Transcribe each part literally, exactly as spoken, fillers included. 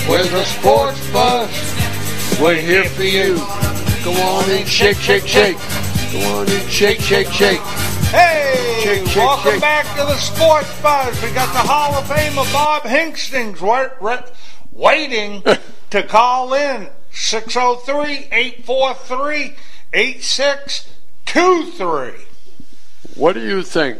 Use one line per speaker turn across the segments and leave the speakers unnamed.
With the sports buzz, we're here for you. Go on and shake, shake, shake. Go on and shake, shake, shake.
Hey,
shake, shake,
welcome
shake.
back to the Sports Buzz. We got the Hall of Famer Bob Hingstings wa- wa- waiting to call in. six oh three, eight four three, eight six two three.
What do you think?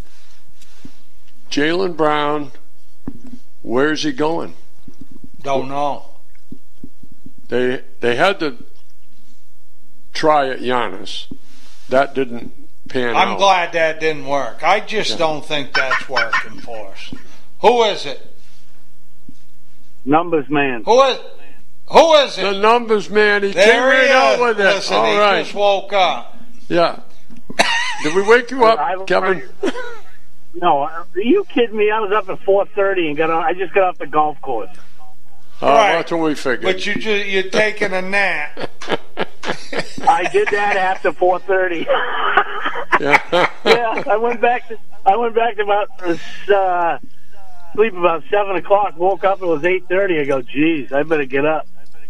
Jaylen Brown, where's he going?
Don't know.
They they had to try at Giannis. That didn't pan out.
I'm glad that didn't work. I just yeah. don't think that's working for us. Who is it?
Numbers man.
Who is Who is it?
The numbers man. He
there
came right
he
out
is.
with it.
Listen,
All
he
right.
just woke up.
Yeah. Did we wake you up, Kevin?
No, are you kidding me? I was up at four thirty and got on. I just got off the golf course.
Oh,
right.
That's what we figured.
But you just, you're taking a nap.
I did that after four thirty.
yeah.
yeah, I went back to I went back to about uh, sleep about seven o'clock. Woke up, it was eight thirty. I go, geez, I better get up.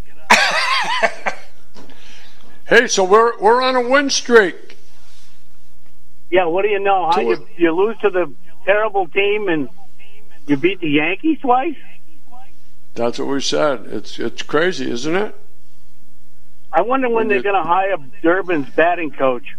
Hey, so we're we're on a win streak.
Yeah, what do you know? How you, you lose to the terrible team and you beat the Yankees twice?
That's what we said. It's it's crazy, isn't it?
I wonder when, when they're going to hire Durbin's batting coach.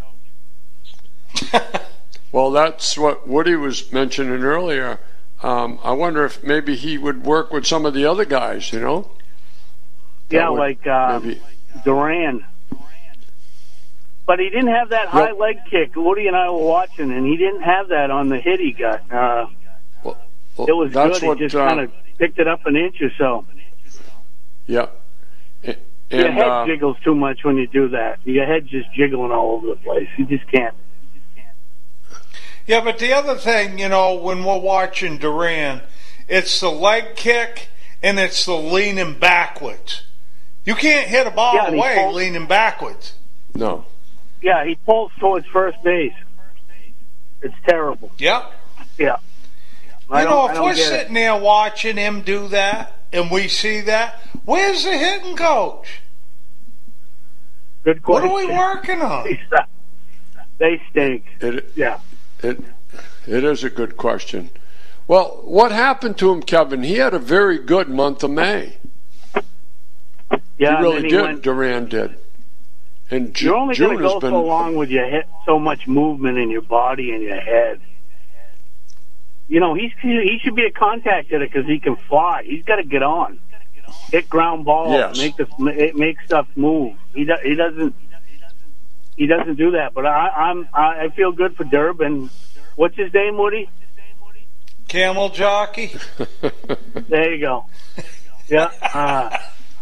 Well, that's what Woody was mentioning earlier. Um, I wonder if maybe he would work with some of the other guys, you know? That
yeah, like uh,
maybe...
Duran. But he didn't have that high yep. leg kick. Woody and I were watching, and he didn't have that on the hit he got. Uh,
well, well,
it was
that's
good.
What,
he just
uh,
kind of picked it up an inch or so.
Yeah. And,
Your head
uh,
jiggles too much when you do that. Your head's just jiggling all over the place. You just can't.
Yeah, but the other thing, you know, when we're watching Duran, it's the leg kick and it's the leaning backwards. You can't hit a ball
yeah,
away
pulls,
leaning backwards.
No.
Yeah, he pulls towards first base. It's terrible.
Yep.
Yeah.
You know, if we're sitting there watching him do that and we see that, where's the hitting coach?
Good question.
What are we working on?
They stink.
It,
yeah.
It It is a good question. Well, what happened to him, Kevin? He had a very good month of May.
Yeah,
he really
he
did.
Went,
Duran did. And Ju-
you're only
going to
go
been,
so long with your head, so much movement in your body and your head. You know, he's he should be a contact hitter because he can fly. He's got to get on, hit ground balls,
yes.
make the make stuff move. He do, he doesn't he doesn't do that. But I, I'm I feel good for Durbin. What's his name, Woody?
Camel Jockey.
There you go. Yeah. Uh,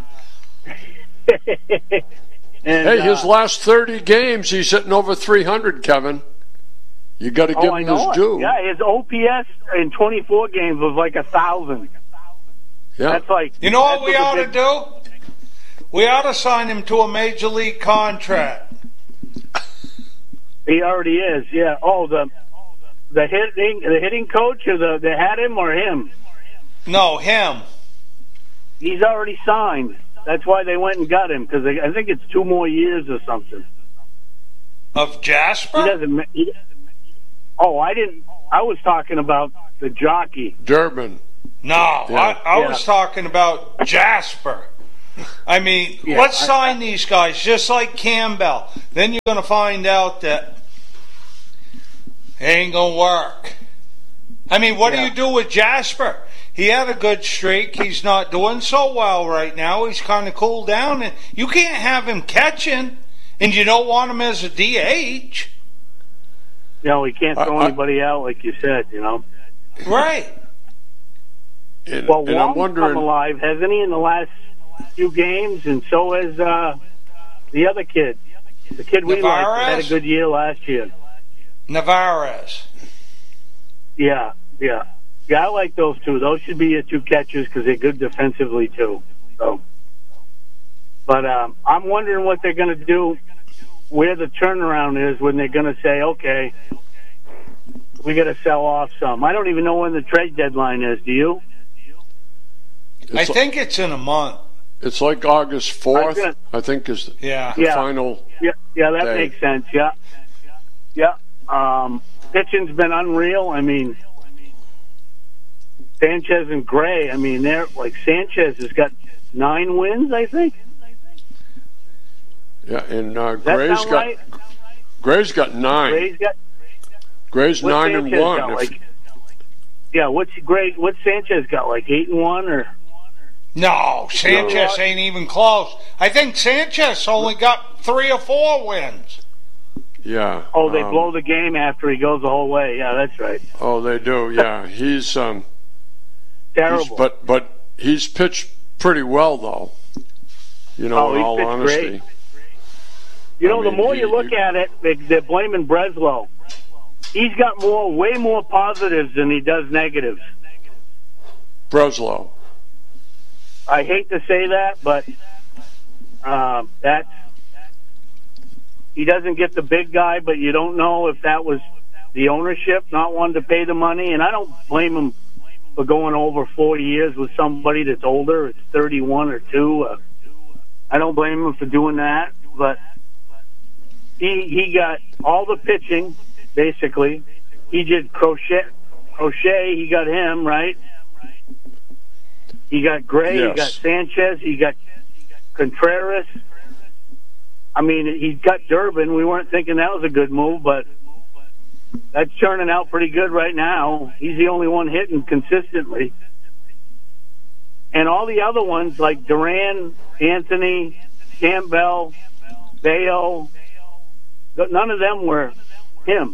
and,
hey, his
uh,
last thirty games, he's hitting over three hundred, Kevin. You got to give
oh,
him
I know
his
it.
due.
Yeah, his O P S in twenty-four games was like a thousand.
Yeah.
That's like
you know what we ought
big...
to do? We ought to sign him to a major league contract.
He already is. Yeah. Oh, the the hitting the hitting coach or the they had him or him?
No, him.
He's already signed. That's why they went and got him because I think it's two more years or something.
Of Jasper?
He doesn't. He, oh, I didn't. I was talking about the jockey.
Durbin.
No,
yeah.
I, I
yeah. was
talking about Jasper. I mean,
yeah,
let's
I,
sign
I,
these guys just like Campbell. Then you're going to find out that it ain't going to work. I mean, what
yeah.
do you do with Jasper? He had a good streak. He's not doing so well right now. He's kind of cooled down. And you can't have him catching, and you don't want him as a D H.
You know, he can't throw
I, I,
anybody out like you said, you know.
Right.
And,
well,
and
Wong's
I'm wondering,
come alive, hasn't he, in the last few games? And so has uh, the other kid. The kid we liked had a good year last year.
Navarez.
Yeah, yeah. Yeah, I like those two. Those should be your two catchers because they're good defensively, too. So, But um, I'm wondering what they're going to do, where the turnaround is when they're going to say, okay, we got to sell off some. I don't even know when the trade deadline is. Do you?
I think it's in a month.
It's like August fourth,
gonna,
I think, is the,
yeah.
the
yeah.
final
Yeah, yeah, that
day.
makes sense. Yeah, yeah. Um, pitching's been unreal. I mean, Sanchez and Gray. I mean, they're like Sanchez has got nine wins, I think.
Yeah, and uh,
Does that
Gray's
sound
got
right?
Gray's got nine.
Gray's got
Gray's
what's
nine
Sanchez
and one.
got,
If-
like, yeah, what's Gray? What's Sanchez got? Like eight and one, or
No, Sanchez
No.
ain't even close. I think Sanchez only got three or four wins.
yeah.
oh, they
um,
blow the game after he goes the whole way. Yeah, that's right.
Oh, they do. Yeah, he's um.
Terrible.
He's, but but he's pitched pretty well though. You know,
Oh,
in
he's
all
pitched
honesty.
great. You know,
I
the
mean,
more
he-
you look
he-
at it, they, they're blaming Breslow. He's got more, way more positives than he does negatives.
Breslow.
I hate to say that, but um, that's he doesn't get the big guy. But you don't know if that was the ownership not wanting to pay the money, and I don't blame him for going over four years with somebody that's older. It's thirty-one or two. Uh, I don't blame him for doing that, but he he got all the pitching basically. He did Crochet. Crochet. He got him right. He got Gray,
Yes.
he got Sanchez, he got Contreras. I mean, he's got Durbin. We weren't thinking that was a good move, but that's turning out pretty good right now. He's the only one hitting consistently. And all the other ones, like Duran, Anthony, Campbell, Bayo, none of them were him.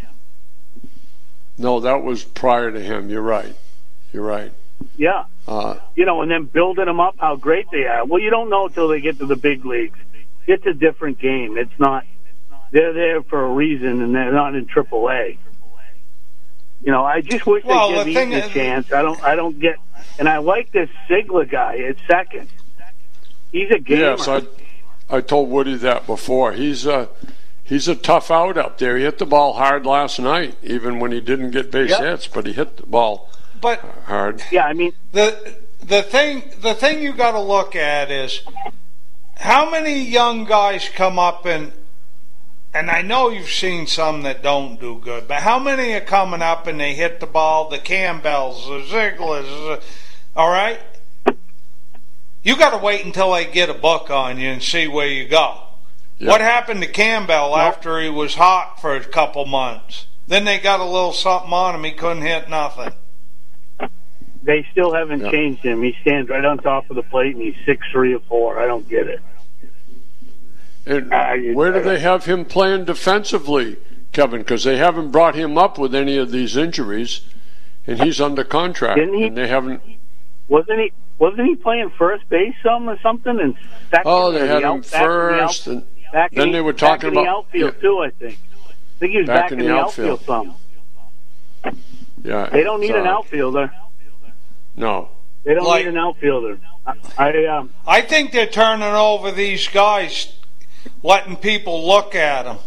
No, that was prior to him. You're right. You're right.
Yeah.
Uh,
You know, and then building them up, how great they are. Well, you don't know until they get to the big leagues. It's a different game. It's not, they're there for a reason, and they're not in triple A. You know, I just wish
Well,
they
the
give
thing
Eaton a
is-
chance. I don't, I don't get, and I like this Sigler guy at second. He's a gamer.
yes, I I told Woody that before. He's a he's a tough out up there. He hit the ball hard last night, even when he didn't get base
Yep.
hits, but he hit the ball
But
hard.
Yeah, I mean,
the the thing the thing you got to look at is how many young guys come up and and I know you've seen some that don't do good, but how many are coming up and they hit the ball? The Campbells, the Ziegler's, uh, all right. You got to wait until they get a book on you and see where you go.
Yeah.
What happened to Campbell after he was hot for a couple months? Then they got a little something on him. He couldn't hit nothing.
they still haven't
Yeah.
changed him. He stands right on top of the plate, and he's six three or four. I don't get it.
And
Uh, you-
where do they have him playing defensively, Kevin? Because they haven't brought him up with any of these injuries, and he's under contract.
Didn't he?
And they haven't.
Wasn't he? Wasn't he playing first base some or something? And second
Oh,
or
they
the
had
out-
him
back in the
first,
out-
and
back in
then
the-
they were
back
talking
in the
about
outfield
yeah,
too. I think. I think he was back, in the outfield, some.
yeah.
They don't need
it's,
an
uh,
outfielder.
No.
They don't
Like-
need an outfielder. I, I um,
I think they're turning over these guys, letting people look at them,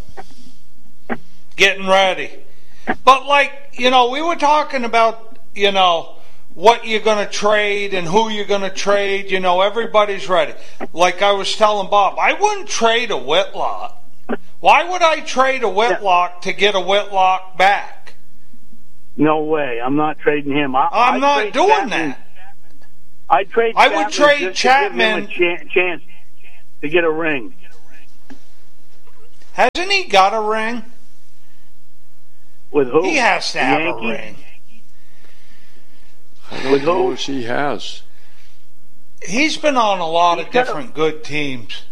getting ready. But like, you know, we were talking about, you know, what you're going to trade and who you're going to trade. You know, everybody's ready. Like I was telling Bob, I wouldn't trade a Whitlock. Why would I trade a Whitlock to get a Whitlock back?
no way. I'm not trading him. I,
I'm
I'd
not
trade
doing
Chapman.
that.
I'd trade.
I would
Chapman
trade
just to give him
Chapman-
a cha- chance to get a ring.
Hasn't he got a ring?
With who?
He has to
The
have
Yankees?
a ring.
I don't
With
know
who?
if he has.
He's been on a lot of
He's got a-
different good teams.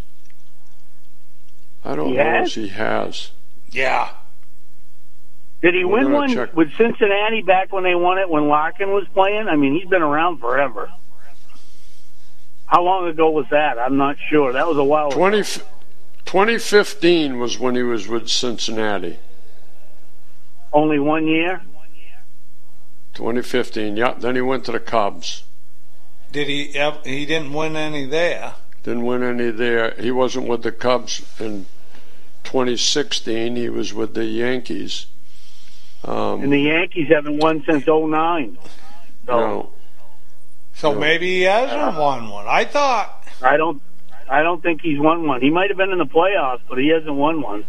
I don't
He
know
has?
if he has.
Yeah.
Did he
We're
win
gonna
one
check.
with Cincinnati back when they won it when Larkin was playing? I mean, he's been around forever. How long ago was that? I'm not sure. That was a while ago.
twenty, twenty fifteen was when he was with Cincinnati.
Only one year?
twenty fifteen, yeah. Then he went to the Cubs.
Did he? ev- He didn't win any there.
Didn't win any there. He wasn't with the Cubs in twenty sixteen. He was with the Yankees. Um,
And the Yankees haven't won since oh nine. So,
no.
So maybe he hasn't won one. I thought.
I don't. I don't think he's won one. He might have been in the playoffs, but he hasn't won one.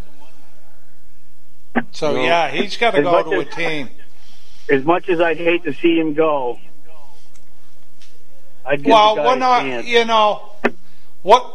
So
No.
yeah, he's got to
As
go
much
to a
as-
team.
As much as I'd hate to see him go, I'd give
Well,
the guy
we're
a
not.
chance.
You know what?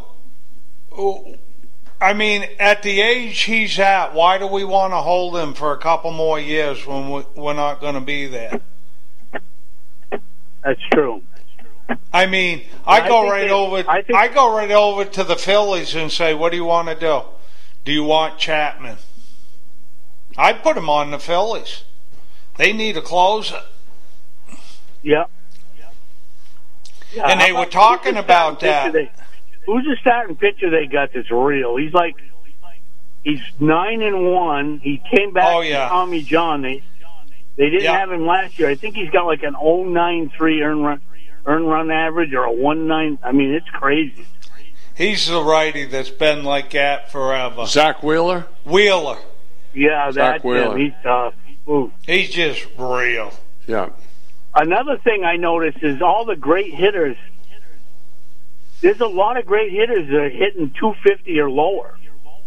I mean, at the age he's at, why do we want to hold him for a couple more years when we- we're not going to be there?
That's true.
I mean, I
I
go
think
right
they-
over.
I think-
I go right over to the Phillies and say, "What do you want to do? Do you want Chapman?" I put him on the Phillies. They need a closer,
Yeah. Yeah,
and
how
they were
about-
talking
who's the
about
starting
that.
pitcher they- Who's the starting pitcher they got that's real? He's like, he's nine and one. He came back
Oh, yeah.
to Tommy John. They they didn't
Yeah.
have him last year. I think he's got like an oh nine three earn run earn run average or a one nine. I mean, it's crazy.
He's the righty that's been like that forever.
Zach Wheeler?
Wheeler,
Yeah,
Zach
that's
Wheeler.
him. He's tough. Ooh.
he's just real.
Yeah.
Another thing I noticed is all the great hitters. There's a lot of great hitters that are hitting two fifty or lower.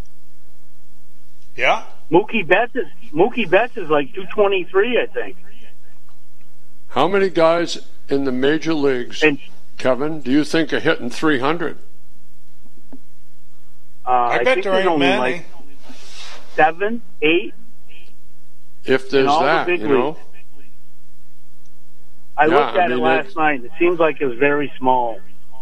Yeah,
Mookie Betts is Mookie Betts is like two twenty-three, I think.
How many guys in the major leagues,
And
Kevin, do you think are hitting three hundred?
uh,
I,
I,
bet
think
there
there's
ain't
only
many.
like seven, eight.
If there's
all the
that,
big
you know?
leagues. I
Yeah,
looked
I
at it
mean,
last
it's-
night. It seems like it was very small.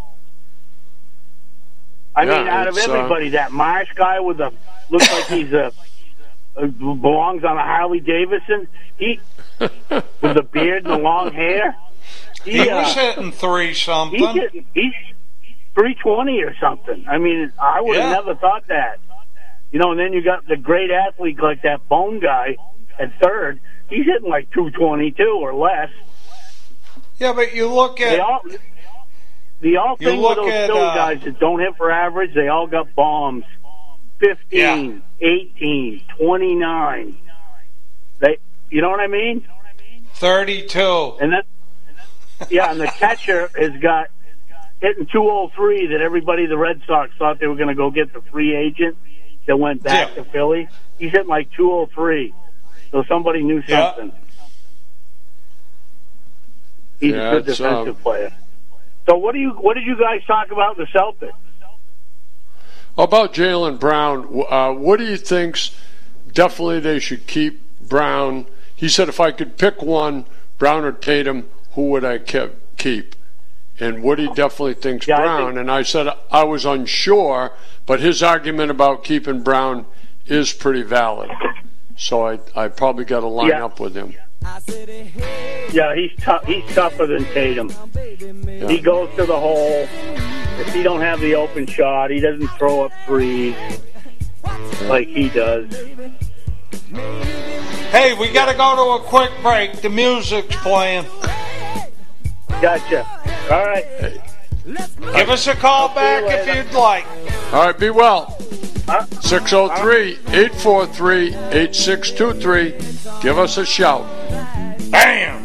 I
Yeah,
mean, out of
it's, uh,
everybody, that Marsh guy with the looks like he's a, a belongs on a Harley Davidson. He with the beard and the long hair. He,
He
uh,
was hitting three
he's
something.
getting, he's three twenty or something. I mean, I would have
Yeah.
never thought that. You know, and then you got the great athlete like that Bone guy at third. He's hitting like two twenty-two or less.
Yeah, but you look
They
at
all, the all
You
thing with
look
those
at,
Philly
uh,
guys that don't hit for average, they all got bombs. fifteen, eighteen, twenty-nine. They, you know what I mean?
thirty-two.
And then, yeah, and the catcher has got hitting two oh three that everybody, the Red Sox, thought they were going to go get the free agent that went back
Yeah.
to Philly. He's hitting like two oh three. So somebody knew
Yeah.
something. He's
Yeah,
a good
it's,
defensive
um,
player. So what do you what did you guys talk about the Celtics?
About Jaylen Brown, uh, Woody thinks definitely they should keep Brown. He said if I could pick one, Brown or Tatum, who would I ke- keep? And Woody definitely thinks
Yeah, I
Brown.
think-
and I said I was unsure, but his argument about keeping Brown is pretty valid. So I, I probably got to line
Yeah.
up with him.
Yeah, he's tough. He's tougher than Tatum.
Yeah.
He goes to the hole. If he don't have the open shot, he doesn't throw up threes like he does.
Hey, we got to go to a quick break. The music's playing.
Gotcha. All right.
Give us a call back
you
if
later.
you'd like.
All right, be well.
Huh?
six oh three, eight four three, eight six two three. Give us a shout.
Bam!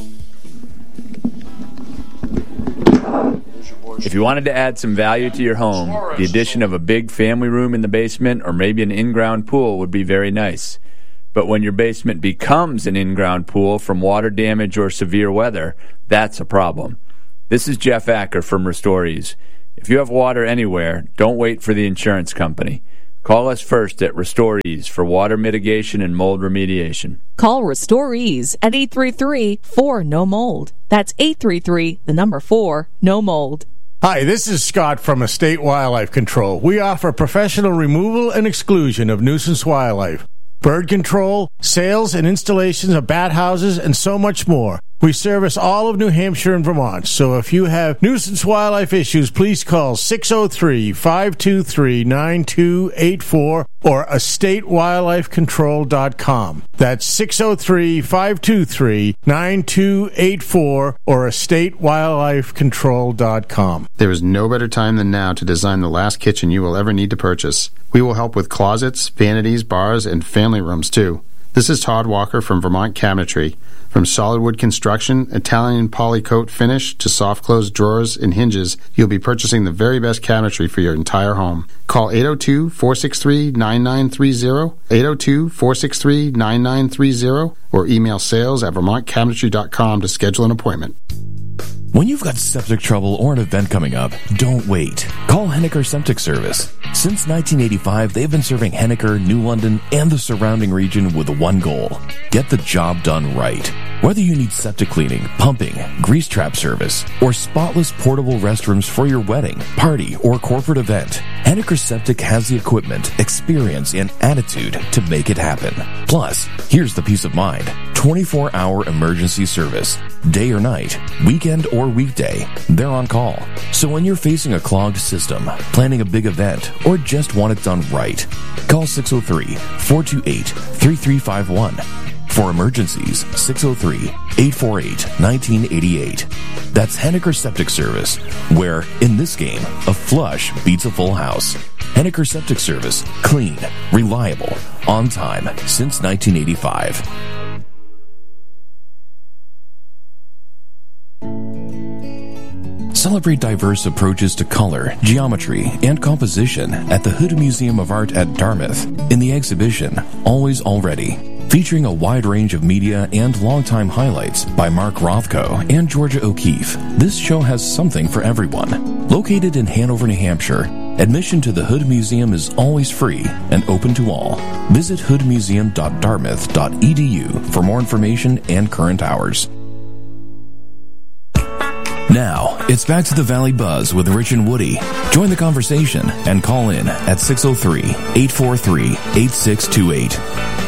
If you wanted to add some value to your home, the addition of a big family room in the basement or maybe an in-ground pool would be very nice. But when your basement becomes an in-ground pool from water damage or severe weather, that's a problem. This is Jeff Acker from RestoreEase. If you have water anywhere, don't wait for the insurance company. Call us first at RestoreEase for water mitigation and mold remediation.
Call RestoreEase at eight three three, four, N O mold. That's eight three three, the number four, no mold.
Hi, this is Scott from Estate Wildlife Control. We offer professional removal and exclusion of nuisance wildlife, bird control, sales and installations of bat houses, and so much more. We service all of New Hampshire and Vermont, so if you have nuisance wildlife issues, please call six oh three, five two three, nine two eight four or estate wildlife control dot com. That's six oh three, five two three, nine two eight four or estate wildlife control dot com.
There is no better time than now to design the last kitchen you will ever need to purchase. We will help with closets, vanities, bars, and family rooms too. This is Todd Walker from Vermont Cabinetry. From solid wood construction, Italian polycoat finish to soft close drawers and hinges, you'll be purchasing the very best cabinetry for your entire home. Call eight oh two, four six three, nine nine three zero, eight oh two, four six three, nine nine three zero, or email sales at vermont cabinetry dot com to schedule an appointment.
When you've got septic trouble or an event coming up, don't wait. Call Henniker Septic Service. Since nineteen eighty-five, they've been serving Henniker, New London, and the surrounding region with one goal: get the job done right. Whether you need septic cleaning, pumping, grease trap service, or spotless portable restrooms for your wedding, party, or corporate event, Henniker Septic has the equipment, experience, and attitude to make it happen. Plus, here's the peace of mind: twenty-four hour emergency service. Day or night, weekend or weekday, they're on call. So when you're facing a clogged system, planning a big event, or just want it done right, call six oh three, four two eight, three three five one. For emergencies, six oh three, eight four eight, one nine eight eight. That's Henniker Septic Service, where, in this game, a flush beats a full house. Henniker Septic Service. Clean, reliable, on time, since nineteen eighty-five. Celebrate diverse approaches to color, geometry, and composition at the Hood Museum of Art at Dartmouth in the exhibition Always Already, featuring a wide range of media and longtime highlights by Mark Rothko and Georgia O'Keeffe. This show has something for everyone. Located in Hanover, New Hampshire, admission to the Hood Museum is always free and open to all. Visit hood museum dot dartmouth dot e d u for more information and current hours. Now, it's back to the Valley Buzz with Rich and Woody. Join the conversation and call in at six oh three, eight four three, eight six two eight.